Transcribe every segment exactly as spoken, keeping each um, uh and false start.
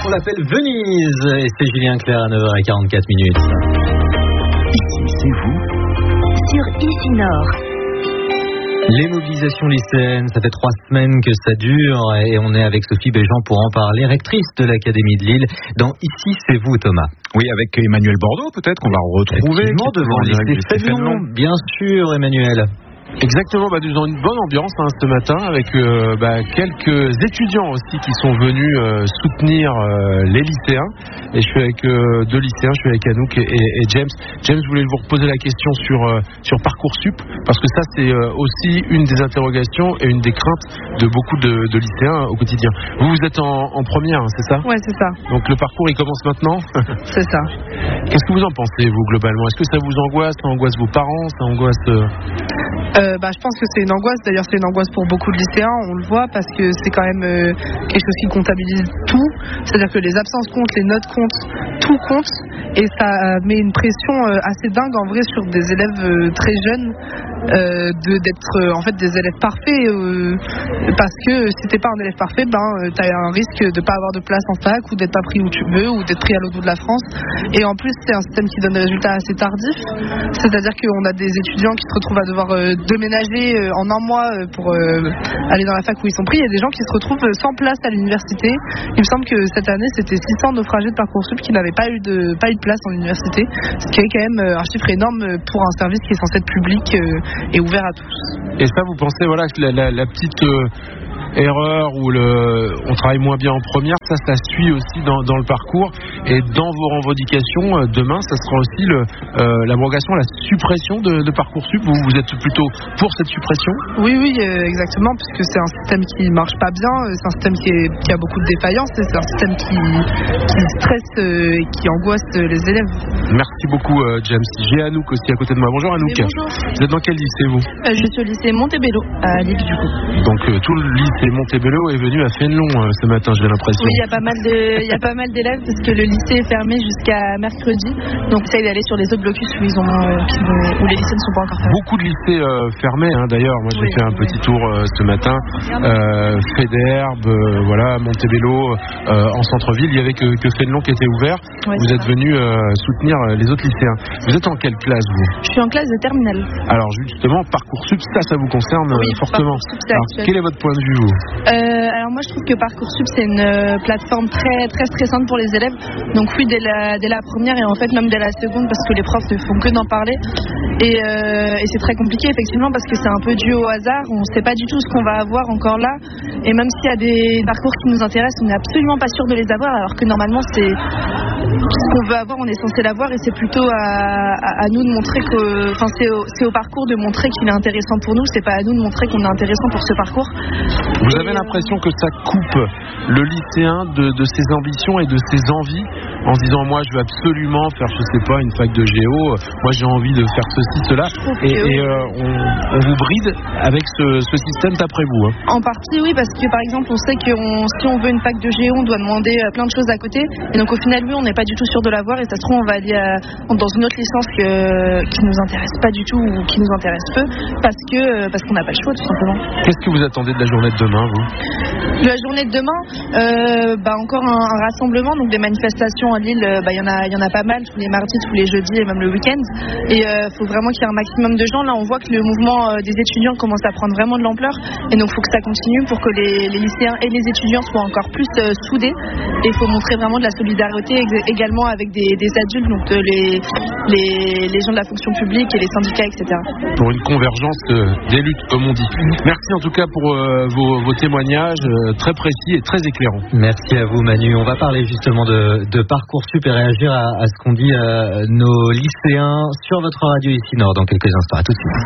on l'appelle Venise. Et c'est Julien Clerc à neuf heures quarante-quatre minutes. Ici, c'est vous, sur Ici Nord. Les mobilisations lycéennes, ça fait trois semaines que ça dure et on est avec Sophie Béjean pour en parler, rectrice de l'Académie de Lille. Dans Ici, c'est vous, Thomas. Oui, avec Emmanuel Bordeaux, peut-être qu'on va retrouver devant le lycée Fénelon. Bien sûr, Emmanuel. Exactement, bah, dans une bonne ambiance hein, ce matin avec euh, bah, quelques étudiants aussi qui sont venus euh, soutenir euh, les lycéens. Et je suis avec euh, deux lycéens, je suis avec Anouk et, et, et James. James, je voulais vous reposer la question sur, euh, sur Parcoursup, parce que ça c'est euh, aussi une des interrogations et une des craintes de beaucoup de, de lycéens au quotidien. Vous, vous êtes en, en première, hein, c'est ça ? Ouais, c'est ça. Donc le parcours il commence maintenant ? C'est ça. Qu'est-ce que vous en pensez, vous, globalement ? Est-ce que ça vous angoisse ? Ça angoisse vos parents ? Ça angoisse... Euh... Euh, bah, je pense que c'est une angoisse, d'ailleurs c'est une angoisse pour beaucoup de lycéens, on le voit, parce que c'est quand même euh, quelque chose qui comptabilise tout, c'est-à-dire que les absences comptent, les notes comptent, tout compte, et ça met une pression euh, assez dingue en vrai sur des élèves euh, très jeunes, euh, de, d'être euh, en fait des élèves parfaits, euh, parce que si t'es pas un élève parfait, ben euh, t'as un risque de pas avoir de place en fac, ou d'être pas pris où tu veux, ou d'être pris à l'autre bout de la France, et en plus c'est un système qui donne des résultats assez tardifs, c'est-à-dire qu'on a des étudiants qui se retrouvent à devoir euh, déménager euh, en un mois euh, pour euh, aller dans la fac où ils sont pris. Il y a des gens qui se retrouvent euh, sans place à l'université. Il me semble que cette année c'était six cents naufragés de Parcoursup qui n'avaient pas eu de pas eu de place en université, ce qui est quand même euh, un chiffre énorme pour un service qui est censé être public euh, et ouvert à tous. Et ça, vous pensez voilà que la, la, la petite euh... erreur ou le, on travaille moins bien en première, ça, ça suit aussi dans, dans le parcours. Et dans vos revendications, euh, demain, ça sera aussi le, euh, l'abrogation, la suppression de, de Parcoursup. Vous, vous êtes plutôt pour cette suppression ? Oui, oui, euh, exactement, puisque c'est un système qui marche pas bien, c'est un système qui, est, qui a beaucoup de défaillances, et c'est un système qui, qui stresse euh, et qui angoisse les élèves. Merci beaucoup, euh, James. J'ai Anouk aussi à côté de moi. Bonjour Anouk. Oui, bonjour. Vous êtes dans quel lycée, vous ? euh, Je suis au lycée Montebello à Lille, du coup. Donc euh, tout le lycée Et Montebello est venu à Fénelon euh, ce matin, j'ai l'impression. Oui, il y a pas mal de, il y a pas mal d'élèves parce que le lycée est fermé jusqu'à mercredi. Donc, on essaye d'aller sur les autres blocus où ils ont, euh, où les lycées ne sont pas encore fermés. Beaucoup de lycées euh, fermés, hein, d'ailleurs. Moi, j'ai oui, fait un oui. petit tour euh, ce matin. Euh, Fédherbe, euh, voilà, Montebello, euh, en centre-ville. Il y avait que, que Fénelon qui était ouvert. Ouais, vous êtes venu euh, soutenir les autres lycéens. Vous êtes en quelle classe, vous ? Je suis en classe de terminale. Alors, justement, Parcoursup, ça, ça vous concerne oui, euh, fortement. Alors, quel est votre point de vue, vous ? Euh, alors moi je trouve que Parcoursup c'est une euh, plateforme très très stressante pour les élèves, donc oui dès la, dès la première et en fait même dès la seconde, parce que les profs ne font que d'en parler et, euh, et c'est très compliqué effectivement parce que c'est un peu dû au hasard, on ne sait pas du tout ce qu'on va avoir encore là, et même s'il y a des parcours qui nous intéressent, on n'est absolument pas sûr de les avoir, alors que normalement c'est ce qu'on veut avoir, on est censé l'avoir, et c'est plutôt à, à, à nous de montrer que, enfin c'est au, c'est au parcours de montrer qu'il est intéressant pour nous, c'est pas à nous de montrer qu'on est intéressant pour ce parcours. Vous avez l'impression que ça coupe le lycéen de, de ses ambitions et de ses envies en se disant moi je veux absolument faire je sais pas une fac de géo, moi j'ai envie de faire ceci, cela, et, et euh, on, on vous bride avec ce, ce système d'après vous hein. En partie oui, parce que par exemple on sait que on, si on veut une fac de géo on doit demander plein de choses à côté, et donc au final oui on n'est pas du tout sûr de l'avoir, et ça se trouve on va aller à, dans une autre licence que, qui nous intéresse pas du tout ou qui nous intéresse peu, parce que parce qu'on n'a pas le choix tout simplement. Qu'est-ce que vous attendez de la journée de demain, vous ? De la journée de demain, euh, bah encore un, un rassemblement, donc des manifestations à Lille, il bah y en a, il y en a pas mal tous les mardis, tous les jeudis et même le week-end. Et il euh, faut vraiment qu'il y ait un maximum de gens. Là, on voit que le mouvement euh, des étudiants commence à prendre vraiment de l'ampleur, et donc il faut que ça continue pour que les, les lycéens et les étudiants soient encore plus euh, soudés. Et il faut montrer vraiment de la solidarité également avec des, des adultes, donc euh, les, les, les gens de la fonction publique et les syndicats, et cetera. Pour une convergence euh, des luttes, comme on dit. Merci en tout cas pour euh, vos, vos témoignages euh, très précis et très éclairants. Merci à vous, Manu. On va parler justement de, de Parcoursup et réagir à, à ce qu'ont dit euh, nos lycéens sur votre radio Ici Nord dans quelques instants. À tout de suite.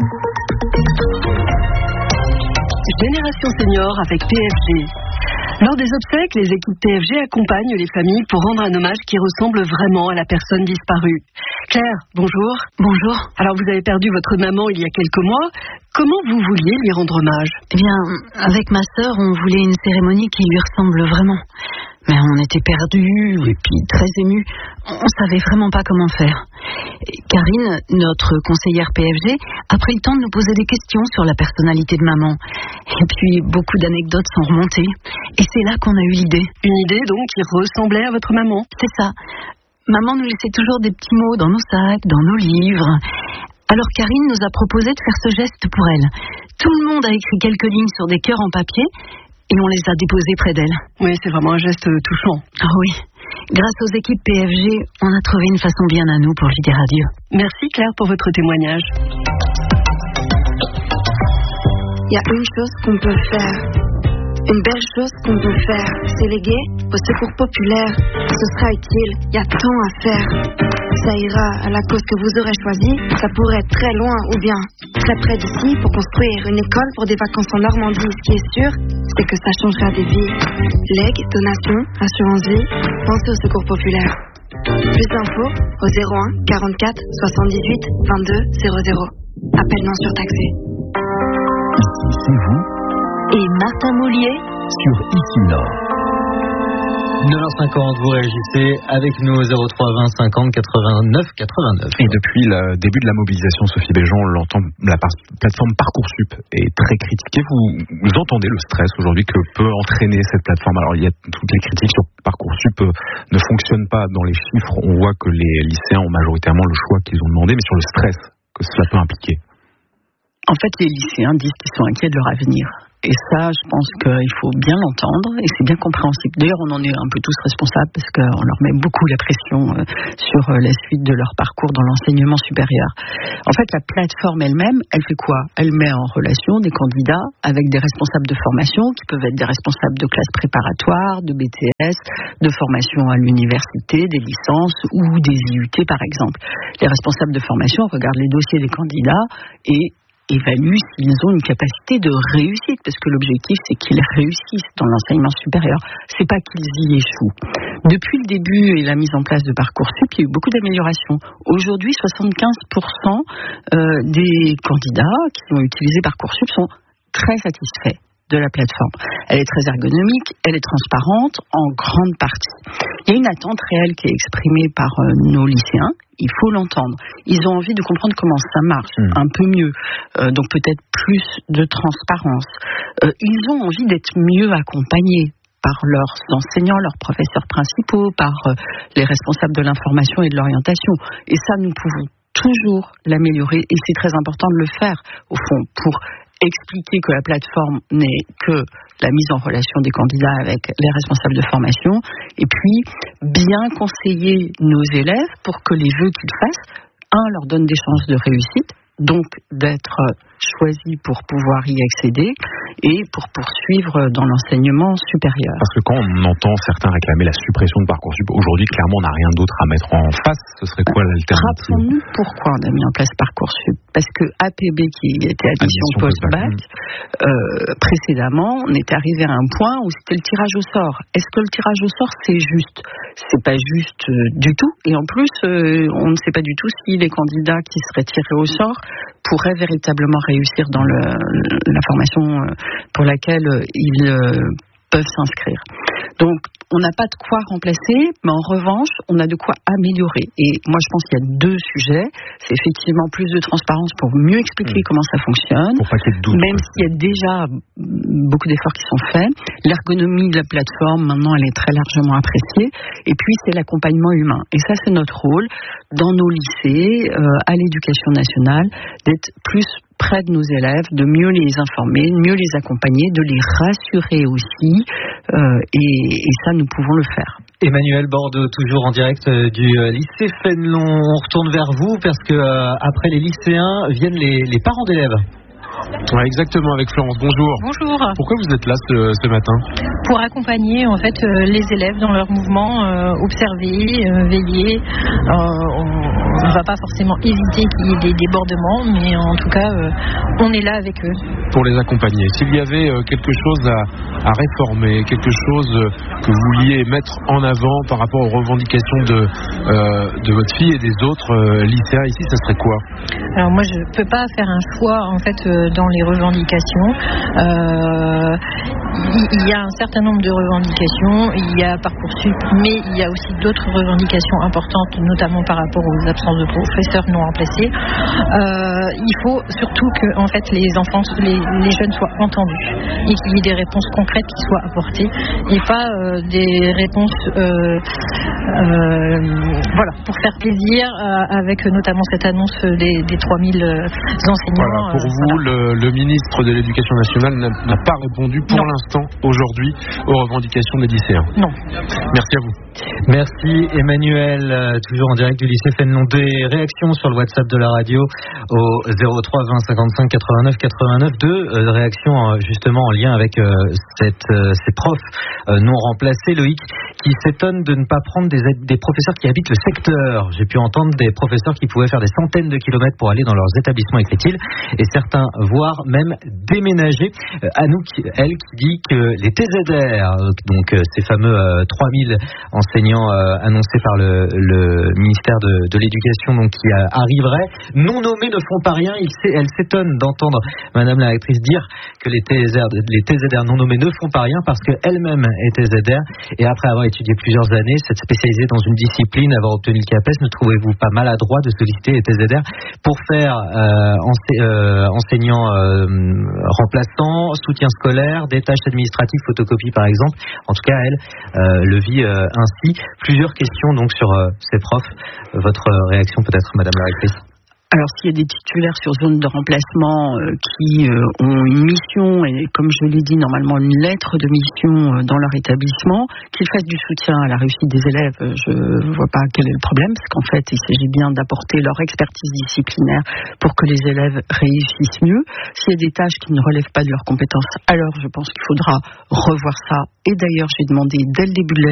Génération Senior avec P F G. Lors des obsèques, les équipes P F G accompagnent les familles pour rendre un hommage qui ressemble vraiment à la personne disparue. Claire, bonjour. Bonjour. Alors vous avez perdu votre maman il y a quelques mois. Comment vous vouliez lui rendre hommage ? Eh bien, avec ma sœur, on voulait une cérémonie qui lui ressemble vraiment. Mais on était perdus et puis très émus. On savait vraiment pas comment faire. Et Karine, notre conseillère P F G, a pris le temps de nous poser des questions sur la personnalité de maman. Et puis beaucoup d'anecdotes sont remontées. Et c'est là qu'on a eu l'idée. Une idée donc qui ressemblait à votre maman. C'est ça. Maman nous laissait toujours des petits mots dans nos sacs, dans nos livres. Alors Karine nous a proposé de faire ce geste pour elle. Tout le monde a écrit quelques lignes sur des cœurs en papier et on les a déposés près d'elle. Oui, c'est vraiment un geste touchant. Ah oui. Grâce aux équipes P F G, on a trouvé une façon bien à nous pour lui dire adieu. Merci Claire pour votre témoignage. Il y a une chose qu'on peut faire. Une belle chose qu'on peut faire, c'est léguer au secours populaire. Ce sera utile, il y a tant à faire. Ça ira à la cause que vous aurez choisie. Ça pourrait être très loin ou bien très près d'ici pour construire une école pour des vacances en Normandie. Ce qui est sûr, c'est que ça changera des vies. Legs, donations, assurance vie, pensez au secours populaire. Plus d'infos au zéro un quarante-quatre soixante-dix-huit vingt-deux zéro zéro. Appel non surtaxé. Ici, c'est vous. Et Martin Moulier sur Ici Nord. neuf heures cinquante, vous réagissez avec nous au zéro trois vingt cinquante quatre-vingt-neuf quatre-vingt-neuf. Et depuis le début de la mobilisation, Sophie Béjean, on l'entend, la plateforme Parcoursup est très critiquée. Vous, vous entendez le stress aujourd'hui que peut entraîner cette plateforme? Alors il y a toutes les critiques sur Parcoursup euh, ne fonctionnent pas dans les chiffres. On voit que les lycéens ont majoritairement le choix qu'ils ont demandé, mais sur le stress que cela peut impliquer. En fait, les lycéens disent qu'ils sont inquiets de leur avenir. Et ça, je pense qu'il faut bien l'entendre et c'est bien compréhensible. D'ailleurs, on en est un peu tous responsables parce qu'on leur met beaucoup la pression sur la suite de leur parcours dans l'enseignement supérieur. En fait, la plateforme elle-même, elle fait quoi? Elle met en relation des candidats avec des responsables de formation qui peuvent être des responsables de classes préparatoires, de B T S, de formation à l'université, des licences ou des I U T par exemple. Les responsables de formation regardent les dossiers des candidats et évaluent s'ils ont une capacité de réussite, parce que l'objectif c'est qu'ils réussissent dans l'enseignement supérieur, c'est pas qu'ils y échouent. Depuis le début et la mise en place de Parcoursup, il y a eu beaucoup d'améliorations. Aujourd'hui, soixante-quinze pour cent des candidats qui ont utilisé Parcoursup sont très satisfaits de la plateforme. Elle est très ergonomique, elle est transparente en grande partie. Il y a une attente réelle qui est exprimée par euh, nos lycéens, il faut l'entendre. Ils ont envie de comprendre comment ça marche, mmh. un peu mieux, euh, donc peut-être plus de transparence. Euh, ils ont envie d'être mieux accompagnés par leurs enseignants, leurs professeurs principaux, par euh, les responsables de l'information et de l'orientation. Et ça, nous pouvons toujours l'améliorer et c'est très important de le faire, au fond, pour expliquer que la plateforme n'est que la mise en relation des candidats avec les responsables de formation et puis bien conseiller nos élèves pour que les vœux qu'ils fassent, un, leur donne des chances de réussite, donc d'être choisis pour pouvoir y accéder et pour poursuivre dans l'enseignement supérieur. Parce que quand on entend certains réclamer la suppression de Parcoursup, aujourd'hui, clairement, on n'a rien d'autre à mettre en face. Ce serait quoi l'alternative? Rappelons-nous pourquoi on a mis en place Parcoursup. Parce que A P B, qui était admission post-bac, euh, précédemment, on était arrivé à un point où c'était le tirage au sort. Est-ce que le tirage au sort, c'est juste? C'est pas juste euh, du tout. Et en plus, euh, on ne sait pas du tout si les candidats qui seraient tirés au sort pourraient véritablement réussir dans le, la formation pour laquelle ils peuvent s'inscrire. Donc, on n'a pas de quoi remplacer, mais en revanche, on a de quoi améliorer. Et moi, je pense qu'il y a deux sujets. C'est effectivement plus de transparence pour mieux expliquer mmh. comment ça fonctionne. Pour pas qu'il y ait de doute. Même s'il y a déjà beaucoup d'efforts qui sont faits. L'ergonomie de la plateforme, maintenant, elle est très largement appréciée. Et puis, c'est l'accompagnement humain. Et ça, c'est notre rôle dans nos lycées, euh, à l'éducation nationale, d'être plus près de nos élèves, de mieux les informer, de mieux les accompagner, de les rassurer aussi, euh, et, et ça, nous pouvons le faire. Emmanuel Bordeaux, toujours en direct du lycée Fénelon. On retourne vers vous parce que euh, après les lycéens viennent les, les parents d'élèves. Ouais, exactement, avec Florence. Bonjour. Bonjour. Pourquoi vous êtes là ce, ce matin? Pour accompagner en fait euh, les élèves dans leur mouvement, euh, observer, euh, veiller. Euh, on ne va pas forcément éviter qu'il y ait des débordements, mais en tout cas, euh, on est là avec eux. Pour les accompagner. S'il y avait euh, quelque chose à, à réformer, quelque chose euh, que vous vouliez mettre en avant par rapport aux revendications de, euh, de votre fille et des autres euh, lycéens ici, ça serait quoi? Alors moi, je ne peux pas faire un choix en fait. Euh, dans les revendications. Euh, il y a un certain nombre de revendications, il y a Parcoursup, mais il y a aussi d'autres revendications importantes, notamment par rapport aux absences de professeurs non remplacés. Euh, il faut surtout que en fait, les enfants, les, les jeunes soient entendus et qu'il y ait des réponses concrètes qui soient apportées et pas euh, des réponses euh, euh, voilà, pour faire plaisir euh, avec notamment cette annonce des, des trois mille enseignants. Voilà, pour euh, vous, voilà. le, le ministre de l'Éducation nationale n'a, n'a pas répondu pour non. l'instant, aujourd'hui, aux revendications des lycéens. Non. Merci à vous. Merci Emmanuel, euh, toujours en direct du lycée Fénelon. Des réactions sur le WhatsApp de la radio au zéro trois vingt cinquante-cinq quatre-vingt-neuf quatre-vingt-neuf. Deux euh, réactions euh, justement en lien avec euh, cette, euh, ces profs euh, non remplacés. Loïc qui s'étonne de ne pas prendre des, des professeurs qui habitent le secteur. J'ai pu entendre des professeurs qui pouvaient faire des centaines de kilomètres pour aller dans leurs établissements, écrit-il, et certains voire même déménager. Euh, Anouk, elle, qui dit que les T Z R, donc euh, ces fameux euh, trois mille enseignants euh, annoncés par le, le ministère de, de l'Éducation, donc qui euh, arriveraient, non nommés ne font pas rien. Il sait, elle s'étonne d'entendre Madame la rectrice dire que les T Z R, les T Z R non nommés ne font pas rien parce qu'elle-même est T Z R et après avoir étudié plusieurs années, s'être spécialisée dans une discipline, avoir obtenu le CAPES, ne trouvez-vous pas maladroit de solliciter les T Z R pour faire euh, ense- euh, enseignant euh, remplaçant, soutien scolaire, des tâches administratives, photocopie par exemple. En tout cas, elle euh, le vit euh, ainsi. Plusieurs questions donc sur euh, ces profs. Votre réaction peut-être, Madame la rectrice? Alors, s'il y a des titulaires sur zone de remplacement euh, qui euh, ont une mission, et comme je l'ai dit, normalement une lettre de mission euh, dans leur établissement, qu'ils fassent du soutien à la réussite des élèves, euh, je ne vois pas quel est le problème, parce qu'en fait, il s'agit bien d'apporter leur expertise disciplinaire pour que les élèves réussissent mieux. S'il y a des tâches qui ne relèvent pas de leurs compétences, alors je pense qu'il faudra revoir ça. Et d'ailleurs, j'ai demandé dès le début de